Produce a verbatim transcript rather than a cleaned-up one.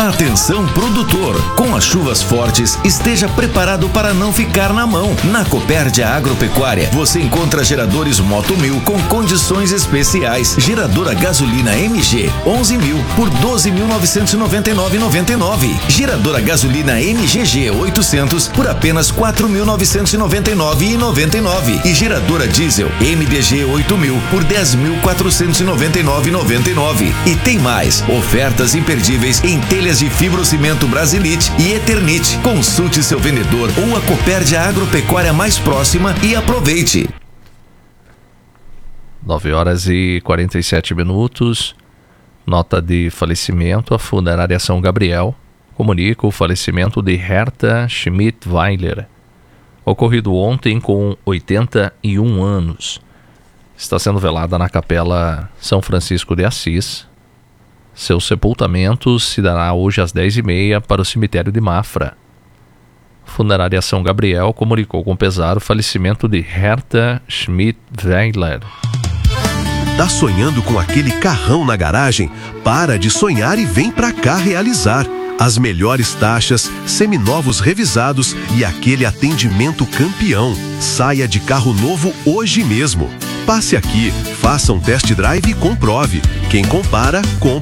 Atenção produtor, com as chuvas fortes, esteja preparado para não ficar na mão. Na Copérdia Agropecuária, você encontra geradores Moto mil com condições especiais. Geradora gasolina M G, onze mil por doze mil novecentos e noventa e nove reais e noventa e nove centavos. Geradora gasolina M G G oitocentos por apenas quatro mil novecentos e noventa e nove reais e noventa e nove centavos. E geradora diesel M D G oito mil por dez mil quatrocentos e noventa e nove reais e noventa e nove centavos. E tem mais, ofertas imperdíveis em telhas de fibrocimento Brasilite e Eternite. Consulte seu vendedor ou a Copérdia Agropecuária mais próxima e aproveite. nove horas e quarenta e sete minutos. Nota de falecimento. A Funerária São Gabriel comunica o falecimento de Herta Schmidt-Weiler, ocorrido ontem com oitenta e um anos. Está sendo velada na Capela São Francisco de Assis. Seu sepultamento se dará hoje às dez e meia para o cemitério de Mafra. Funerária São Gabriel comunicou com pesar o falecimento de Herta Schmidt-Weiler. Tá sonhando com aquele carrão na garagem? Para de sonhar e vem pra cá realizar. As melhores taxas, seminovos revisados e aquele atendimento campeão. Saia de carro novo hoje mesmo. Passe aqui, faça um test drive e comprove. Quem compara, compra.